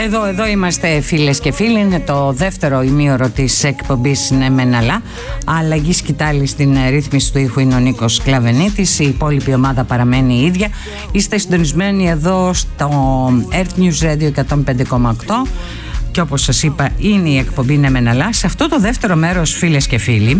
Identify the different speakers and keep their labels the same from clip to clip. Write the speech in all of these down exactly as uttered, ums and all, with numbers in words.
Speaker 1: Εδώ, εδώ είμαστε φίλες και φίλοι. Είναι το δεύτερο ημίωρο της εκπομπής «Ναι μεν αλλά». Αλλαγή σκητάλη στην ρύθμιση του ήχου είναι ο Νίκος Κλαβενίτης. Η υπόλοιπη ομάδα παραμένει η ίδια. Είστε συντονισμένοι εδώ στο Earth News Radio εκατόν πέντε κόμμα οκτώ. Και όπως σας είπα, είναι η εκπομπή «Ναι μεν αλλά». Σε αυτό το δεύτερο μέρος, φίλες και φίλοι,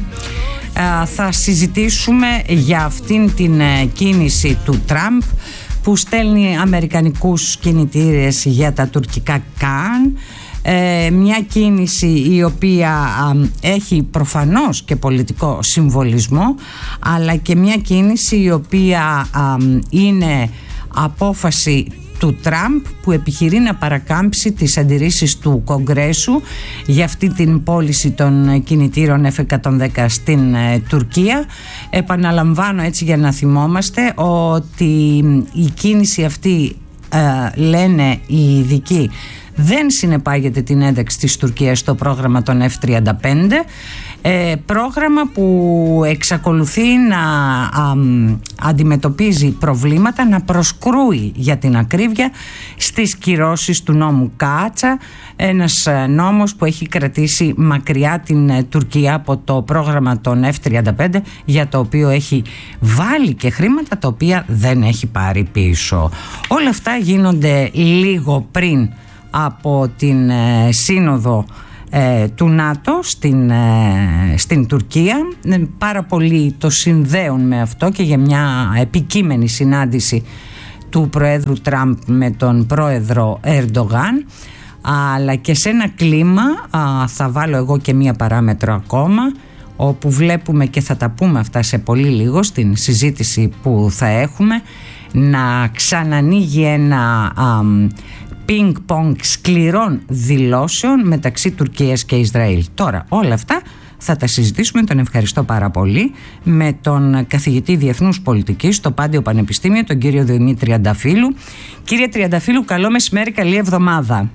Speaker 1: θα συζητήσουμε για αυτήν την κίνηση του Τραμπ που στέλνει αμερικανικούς κινητήρες για τα τουρκικά Καν. Ε, μια κίνηση η οποία α, έχει προφανώς και πολιτικό συμβολισμό, αλλά και μια κίνηση η οποία α, είναι απόφαση του Τραμπ που επιχειρεί να παρακάμψει τις αντιρρήσεις του Κογκρέσου για αυτή την πώληση των κινητήρων εφ εκατόν δέκα στην ε, Τουρκία. Επαναλαμβάνω έτσι για να θυμόμαστε ότι η κίνηση αυτή, ε, λένε οι ειδικοί, δεν συνεπάγεται την ένταξη της Τουρκίας στο πρόγραμμα των εφ τριάντα πέντε, ε, πρόγραμμα που εξακολουθεί να α, αντιμετωπίζει προβλήματα, να προσκρούει για την ακρίβεια στις κυρώσεις του νόμου Κάτσα, ένας νόμος που έχει κρατήσει μακριά την Τουρκία από το πρόγραμμα των εφ τριάντα πέντε, για το οποίο έχει βάλει και χρήματα τα οποία δεν έχει πάρει πίσω. Όλα αυτά γίνονται λίγο πριν από την ε, σύνοδο ε, του ΝΑΤΟ στην, ε, στην Τουρκία. Ε, πάρα πολλοί το συνδέουν με αυτό και για μια επικείμενη συνάντηση του Προέδρου Τραμπ με τον Πρόεδρο Ερντογάν, αλλά και σε ένα κλίμα, α, θα βάλω εγώ και μία παράμετρο ακόμα, όπου βλέπουμε, και θα τα πούμε αυτά σε πολύ λίγο στην συζήτηση που θα έχουμε, να ξανανοίγει ένα α, πινκ-πονγκ σκληρών δηλώσεων μεταξύ Τουρκίας και Ισραήλ. Τώρα όλα αυτά θα τα συζητήσουμε, τον ευχαριστώ πάρα πολύ, με τον καθηγητή Διεθνούς Πολιτικής στο Πάντιο Πανεπιστήμιο, τον κύριο Δημήτρη Τριανταφύλου. Κύριε Τριανταφύλου, καλό μεσημέρι, καλή εβδομάδα.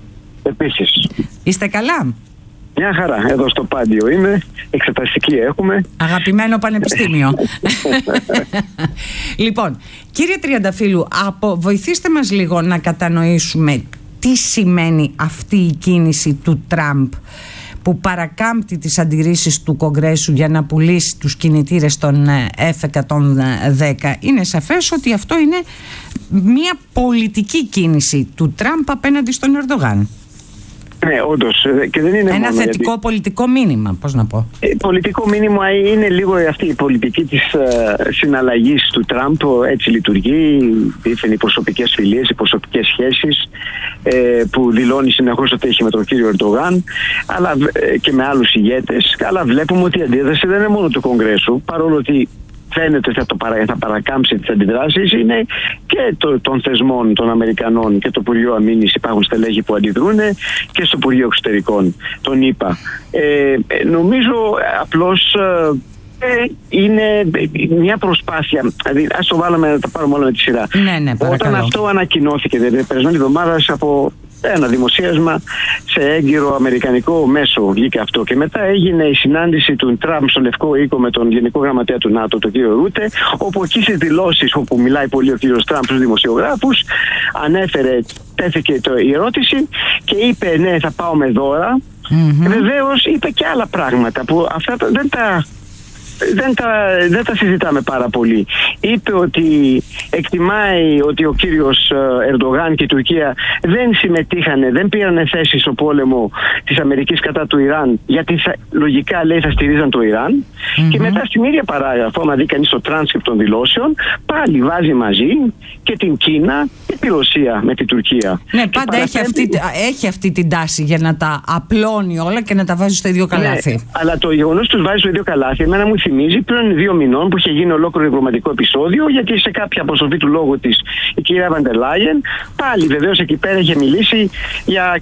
Speaker 2: Επίσης.
Speaker 1: Είστε καλά?
Speaker 2: Μια χαρά, εδώ στο Πάντιο είμαι, εξεταστική έχουμε.
Speaker 1: Αγαπημένο πανεπιστήμιο. Λοιπόν, κύριε Τριανταφύλου, απο, βοηθήστε μας λίγο να κατανοήσουμε τι σημαίνει αυτή η κίνηση του Τραμπ που παρακάμπτει τις αντιρρήσεις του Κογκρέσου για να πουλήσει τους κινητήρες των εφ εκατόν δέκα. Είναι σαφές ότι αυτό είναι μια πολιτική κίνηση του Τραμπ απέναντι στον Ερντογάν.
Speaker 2: Ναι, όντως. Και δεν είναι
Speaker 1: ένα
Speaker 2: μόνο
Speaker 1: θετικό
Speaker 2: γιατί...
Speaker 1: πολιτικό μήνυμα, πώς να πω.
Speaker 2: Ε, πολιτικό μήνυμα είναι λίγο αυτή η πολιτική της ε, συναλλαγής του Τραμπ, έτσι λειτουργεί, δείχνει οι προσωπικές φιλίες, οι προσωπικές σχέσεις ε, που δηλώνει συνεχώς ότι έχει με τον κύριο Ερντογάν, αλλά ε, και με άλλους ηγέτες, αλλά βλέπουμε ότι η αντίδραση δεν είναι μόνο του Κογκρέσου, παρόλο ότι φαίνεται ότι θα, το παρα, θα παρακάμψει τις αντιδράσεις, είναι και το, των θεσμών των Αμερικανών και το Υπουργείο Αμήνης. Υπάρχουν στελέχη που αντιδρούν και στο Υπουργείο Εξωτερικών, τον είπα. Ε, νομίζω απλώς ε, είναι μια προσπάθεια. Δηλαδή, ας το βάλαμε να τα πάρουμε όλα με τη σειρά.
Speaker 1: Ναι, ναι,
Speaker 2: όταν αυτό ανακοινώθηκε την περασμένη εβδομάδα από ένα δημοσίασμα σε έγκυρο αμερικανικό μέσο, βγήκε αυτό, και μετά έγινε η συνάντηση του Τραμπ στο Λευκό Οίκο με τον Γενικό Γραμματέα του ΝΑΤΟ, τον κύριο Ρούτε, όπου εκεί σε δηλώσεις όπου μιλάει πολύ ο κύριος Τραμπ στους δημοσιογράφους, ανέφερε, τέθηκε το, η ερώτηση και είπε ναι, θα πάω με δώρα. Mm-hmm. Βεβαίως είπε και άλλα πράγματα που αυτά δεν τα Δεν τα, δεν τα συζητάμε πάρα πολύ. Είπε ότι εκτιμάει ότι ο κύριος Ερντογάν και η Τουρκία δεν συμμετείχαν, δεν πήραν θέση στο πόλεμο της Αμερικής κατά του Ιράν, γιατί θα, λογικά λέει θα στηρίζαν το Ιράν. Mm-hmm. Και μετά στην ίδια παράγραφο, άμα δει κανείς το τράνσκριπτ των δηλώσεων, πάλι βάζει μαζί και την Κίνα και τη Ρωσία με την Τουρκία.
Speaker 1: Ναι, πάντα παραθέτει... έχει, αυτή, έχει αυτή την τάση για να τα απλώνει όλα και να τα βάζει στο ίδιο καλάθι.
Speaker 2: Ναι, αλλά το γεγονός τους βάζει στο ίδιο καλάθι, εμένα μου θυμίζει πριν δύο μηνών που είχε γίνει ολόκληρο διπλωματικό επεισόδιο, γιατί σε κάποια αποστολή του λόγου της η κυρία Βαντερ Λάιεν πάλι βεβαίως εκεί πέρα είχε μιλήσει για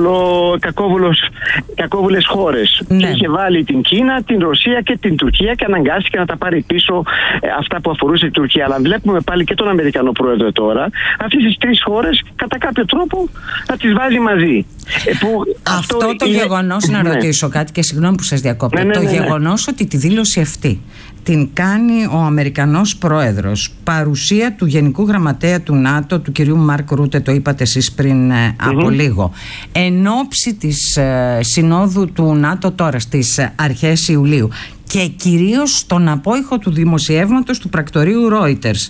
Speaker 2: κακόβουλες χώρες. Ναι. Και είχε βάλει την Κίνα, την Ρωσία και την Τουρκία και αναγκάστηκε να τα πάρει πίσω ε, αυτά που αφορούσε την Τουρκία. Αλλά βλέπουμε πάλι και τον Αμερικανό πρόεδρο τώρα αυτές τις τρεις χώρες κατά κάποιο τρόπο να τις βάζει μαζί. Ε, που
Speaker 1: αυτό, αυτό το είναι... γεγονός, να ναι. ρωτήσω κάτι και συγγνώμη που σας διακόπτω. Ναι, ναι, ναι, ναι. Το γεγονός ότι τη δήλωση αυτή την κάνει ο Αμερικανός πρόεδρος παρουσία παρουσία του Γενικού Γραμματέα του ΝΑΤΟ, του κυρίου Μάρκ Ρούτε, το είπατε εσείς πριν mm-hmm. από λίγο, εν ώψη της ε, συνόδου του ΝΑΤΟ τώρα στις αρχές Ιουλίου και κυρίως στον απόϊχο του δημοσιεύματος του πρακτορείου Reuters,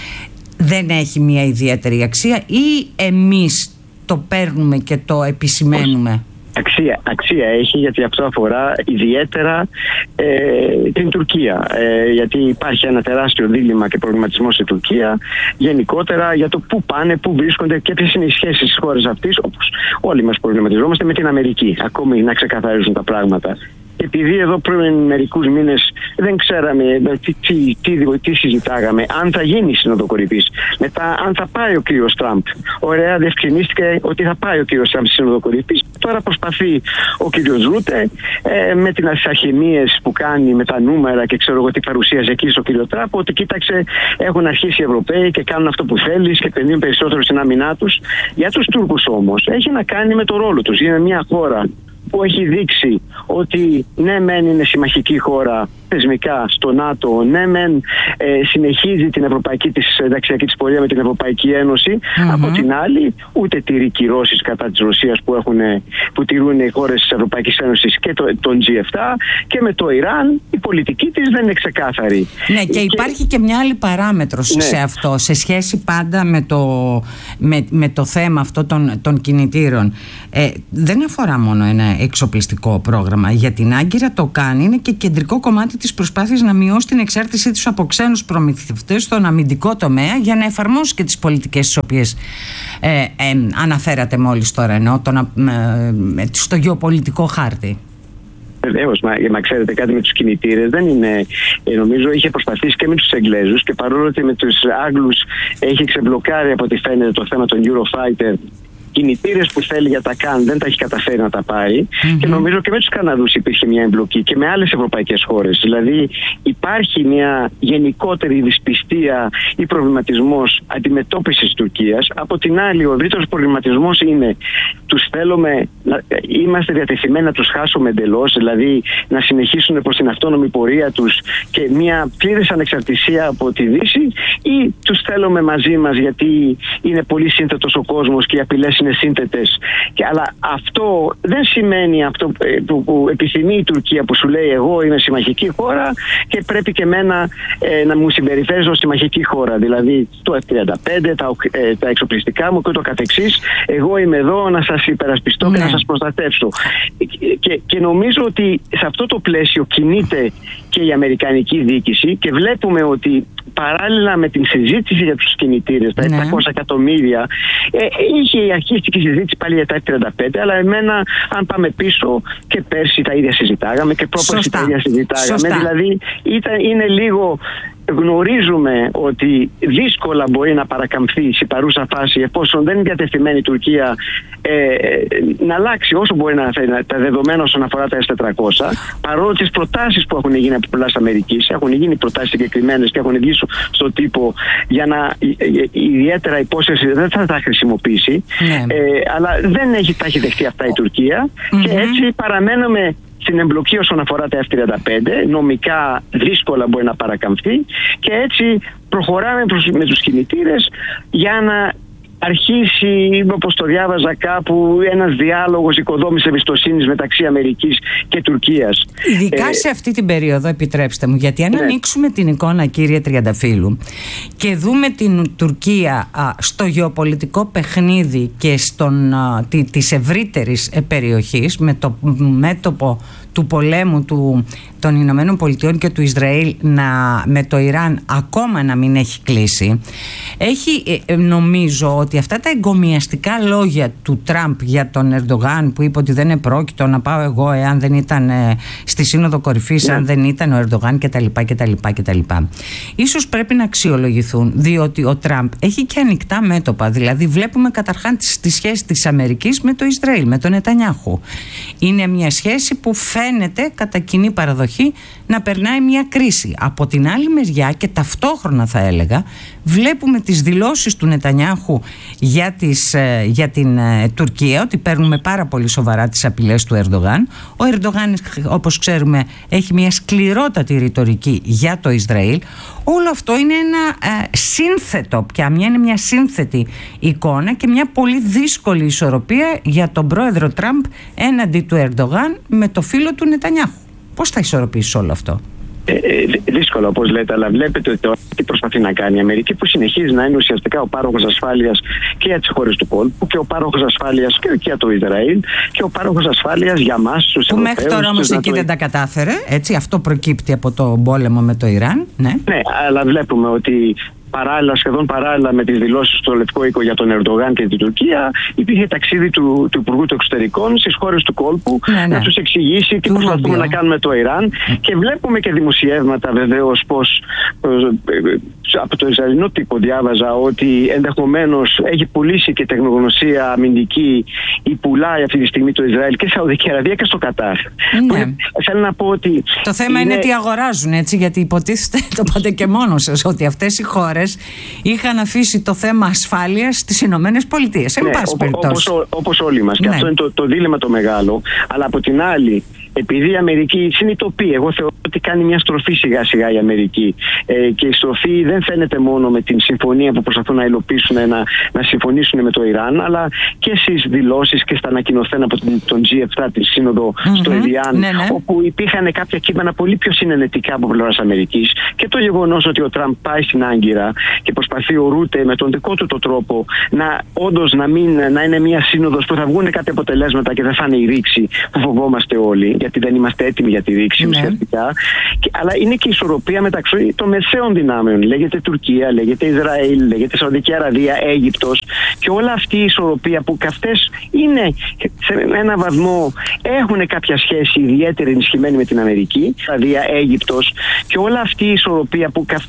Speaker 1: δεν έχει μια ιδιαίτερη αξία ή εμείς το παίρνουμε και το επισημαίνουμε?
Speaker 2: Αξία, αξία έχει, γιατί αυτό αφορά ιδιαίτερα ε, την Τουρκία, ε, γιατί υπάρχει ένα τεράστιο δίλημμα και προβληματισμό στην Τουρκία γενικότερα για το πού πάνε, πού βρίσκονται και ποιες είναι οι σχέσεις της χώρας αυτής, όπως όλοι μας προβληματιζόμαστε, με την Αμερική, ακόμη να ξεκαθαρίζουν τα πράγματα. Επειδή εδώ πριν μερικούς μήνες δεν ξέραμε τι, τι, τι, τι συζητάγαμε, αν θα γίνει σύνοδο κορυφής, μετά αν θα πάει ο κύριος Τραμπ. Ωραία, διευκρινίστηκε ότι θα πάει ο κύριος Τραμπ στη σύνοδο κορυφής. Τώρα προσπαθεί ο κύριος Ρούτε ε, με τις αχημίες που κάνει, με τα νούμερα και ξέρω εγώ τι παρουσίαζε εκεί στο κύριο Τραμπ, ότι κοίταξε, έχουν αρχίσει οι Ευρωπαίοι και κάνουν αυτό που θέλεις και επενδύουν περισσότερο στην άμυνά τους. Για τους Τούρκους όμως έχει να κάνει με το ρόλο τους. Είναι μια χώρα που έχει δείξει ότι ναι μεν είναι συμμαχική χώρα θεσμικά στο ΝΑΤΟ, ναι μεν ε, συνεχίζει την ευρωπαϊκή της ενταξιακή της πορεία με την Ευρωπαϊκή Ένωση, mm-hmm. από την άλλη ούτε τηρεί κυρώσεις κατά της Ρωσίας που, έχουν, που τηρούν οι χώρες της Ευρωπαϊκής Ένωσης και το, τον τζι επτά, και με το Ιράν η πολιτική της δεν είναι ξεκάθαρη.
Speaker 1: Ναι, και υπάρχει και, και μια άλλη παράμετρος ναι. σε αυτό, σε σχέση πάντα με το, με, με το θέμα αυτό των, των κινητήρων. Ε, δεν αφορά μόνο ένα εξοπλιστικό πρόγραμμα. Για την Άγκυρα το κάνει, είναι και κεντρικό κομμάτι της προσπάθειας να μειώσει την εξάρτησή τους από ξένους προμηθευτές στον αμυντικό τομέα, για να εφαρμόσει και τις πολιτικές τις οποίες ε, ε, αναφέρατε μόλις τώρα, ενώ τον, ε, στο γεωπολιτικό χάρτη.
Speaker 2: Βεβαίως, μα, μα ξέρετε κάτι με τους κινητήρες δεν είναι, ε, νομίζω είχε προσπαθήσει και με τους Εγγλέζους, και παρόλο ότι με τους Άγγλους έχει ξεμπλοκάρει από ό,τι φαίνεται το θέμα των Eurofighter, κινητήρες που θέλει για τα καν δεν τα έχει καταφέρει να τα πάρει, mm-hmm. και νομίζω και με τους Καναδούς υπήρχε μια εμπλοκή και με άλλες ευρωπαϊκές χώρες. Δηλαδή υπάρχει μια γενικότερη δυσπιστία ή προβληματισμός αντιμετώπισης της Τουρκίας. Από την άλλη, ο ευρύτερος προβληματισμός είναι τους θέλουμε, να, είμαστε διατεθειμένοι να τους χάσουμε εντελώς, δηλαδή να συνεχίσουν προς την αυτόνομη πορεία τους και μια πλήρης ανεξαρτησία από τη Δύση, ή τους θέλουμε μαζί μας γιατί είναι πολύ σύνθετος ο κόσμος και οι απειλές είναι σύνθετες. Και, αλλά αυτό δεν σημαίνει αυτό που, που επιθυμεί η Τουρκία, που σου λέει εγώ είμαι συμμαχική χώρα και πρέπει και εμένα ε, να μου συμπεριφέρεις ως συμμαχική χώρα. Δηλαδή το εφ τριάντα πέντε, τα, ε, τα εξοπλιστικά μου και το καθεξής. Εγώ είμαι εδώ να σας υπερασπιστώ ναι. και να σας προστατεύσω. Και, και νομίζω ότι σε αυτό το πλαίσιο κινείται και η αμερικανική διοίκηση, και βλέπουμε ότι παράλληλα με την συζήτηση για τους κινητήρες, τα ναι. επτακόσια εκατομμύρια, ε, είχε αρχίσει και η συζήτηση πάλι για τα εφ τριάντα πέντε, αλλά εμένα, αν πάμε πίσω, και πέρσι τα ίδια συζητάγαμε και πρόπερσι τα ίδια συζητάγαμε. Σωστά. Δηλαδή ήταν, είναι λίγο. Γνωρίζουμε ότι δύσκολα μπορεί να παρακαμφθεί σε παρούσα φάση, εφόσον δεν είναι διατεθειμένη η Τουρκία ε, να αλλάξει όσο μπορεί να φέρει τα δεδομένα όσον αφορά τα ες τετρακόσια, παρόλο τις προτάσεις που έχουν γίνει από πλευράς Αμερικής, έχουν γίνει προτάσεις συγκεκριμένες και έχουν βγει στον τύπο για να ιδιαίτερα υπόσχεση δεν θα τα χρησιμοποιήσει, ναι. ε, αλλά δεν έχει, τα έχει δεχτεί αυτά η Τουρκία, mm-hmm. και έτσι παραμένουμε στην εμπλοκή όσον αφορά τα εφ τριάντα πέντε, νομικά δύσκολα μπορεί να παρακαμφθεί, και έτσι προχωράμε προς, με τους κινητήρες για να αρχίσει, όπως το διάβαζα κάπου, ένας διάλογος οικοδόμησης εμπιστοσύνης μεταξύ Αμερικής και Τουρκίας.
Speaker 1: Ειδικά ε, σε αυτή την περίοδο, επιτρέψτε μου, γιατί αν ναι. ανοίξουμε την εικόνα, κύριε Τριανταφύλου, και δούμε την Τουρκία α, στο γεωπολιτικό παιχνίδι και στον, α, τη, της ευρύτερης περιοχής, με το μέτωπο του πολέμου του, των Ηνωμένων Πολιτειών και του Ισραήλ να, με το Ιράν ακόμα να μην έχει κλείσει, έχει ε, νομίζω ότι αυτά τα εγκομιαστικά λόγια του Τραμπ για τον Ερντογάν, που είπε ότι δεν επρόκειτο να πάω εγώ εάν δεν ήταν ε, στη Σύνοδο Κορυφής, yeah. αν δεν ήταν ο Ερντογάν κτλ, κτλ, κτλ. Ίσως πρέπει να αξιολογηθούν, διότι ο Τραμπ έχει και ανοιχτά μέτωπα. Δηλαδή βλέπουμε καταρχάς τη σχέση της Αμερικής με το Ισραήλ, με τον Νετανιάχου. Είναι μια σχέση που φαίνεται κατά κοινή παραδοχή να περνάει μια κρίση. Από την άλλη μεριά, και ταυτόχρονα θα έλεγα, Βλέπουμε τις δηλώσεις του Νετανιάχου για, τις, για την Τουρκία, ότι παίρνουμε πάρα πολύ σοβαρά τις απειλές του Ερντογάν. Ο Ερντογάν, όπως ξέρουμε, έχει μια σκληρότατη ρητορική για το Ισραήλ. Όλο αυτό είναι ένα ε, σύνθετο πια, μια, είναι μια σύνθετη εικόνα και μια πολύ δύσκολη ισορροπία για τον πρόεδρο Τραμπ έναντι του Ερντογάν με το φίλο του Νετανιάχου. Πώς θα ισορροπήσει όλο αυτό?
Speaker 2: Ε, ε, δύσκολο, όπως λέτε, αλλά βλέπετε ότι το τι προσπαθεί να κάνει η Αμερική, που συνεχίζει να είναι ουσιαστικά ο πάροχος ασφάλειας και για τις χώρες του κόλπου και ο πάροχος ασφάλειας και για το Ισραήλ και ο πάροχος ασφάλειας για εμάς, τους Ευρωπαίους.
Speaker 1: Που μέχρι τώρα όμως εκεί το... δεν τα κατάφερε, έτσι, αυτό προκύπτει από το πόλεμο με το Ιράν. Ναι,
Speaker 2: ναι, αλλά βλέπουμε ότι παράλληλα, σχεδόν παράλληλα με τις δηλώσεις στο Λευκό Οίκο για τον Ερντογάν και την Τουρκία, υπήρχε ταξίδι του, του Υπουργού των Εξωτερικών στις χώρες του κόλπου, ναι, ναι, να τους εξηγήσει τι προσπαθούμε να κάνουμε το Ιράν. Mm. Και βλέπουμε και δημοσιεύματα βεβαίως πως από το Ισραηλινό τύπο διάβαζα ότι ενδεχομένως έχει πουλήσει και τεχνογνωσία αμυντική ή πουλάει αυτή τη στιγμή το Ισραήλ και Σαουδική Αραβία και στο Κατάρ.
Speaker 1: Ναι.
Speaker 2: Θέλω να πω ότι
Speaker 1: το θέμα είναι, είναι τι αγοράζουν, έτσι, γιατί υποτίθεται, το πάτε και μόνο σας, ότι αυτές οι χώρες είχαν αφήσει το θέμα ασφάλειας στις Ηνωμένες Πολιτείες.
Speaker 2: Ναι, όπως, όπως όλοι μας. Ναι. Και αυτό είναι το, το δίλημμα το μεγάλο. Αλλά από την άλλη, επειδή η Αμερική συνειδητοποιεί, εγώ θεωρώ ότι κάνει μια στροφή σιγά σιγά η Αμερική. Ε, και η στροφή δεν φαίνεται μόνο με την συμφωνία που προσπαθούν να υλοποιήσουν, να, να συμφωνήσουν με το Ιράν, αλλά και στις δηλώσεις και στα ανακοινωθένα από τον τζι επτά, τη σύνοδο mm-hmm. στο Εδιάν, ναι, ναι. όπου υπήρχαν κάποια κείμενα πολύ πιο συνενετικά από πλευράς Αμερικής. Και το γεγονός ότι ο Τραμπ πάει στην Άγκυρα και προσπαθεί ο Ρούτε με τον δικό του το τρόπο να όντως να, μην, να είναι μια σύνοδος που θα βγουν κάποια αποτελέσματα και δεν θα είναι η ρήξη που φοβόμαστε όλοι, γιατί δεν είμαστε έτοιμοι για τη ρήξη, ναι, ουσιαστικά. Και, αλλά είναι και η ισορροπία μεταξύ των μεσαίων δυνάμεων. Λέγεται Τουρκία, λέγεται Ισραήλ, λέγεται Σαουδική Αραβία, Αίγυπτος. Και όλα αυτή η ισορροπία που και αυτές είναι σε έναν βαθμό έχουν κάποια σχέση ιδιαίτερη ενισχυμένη με την Αμερική, δηλαδή Αίγυπτος, και όλα αυτή η ισορροπία που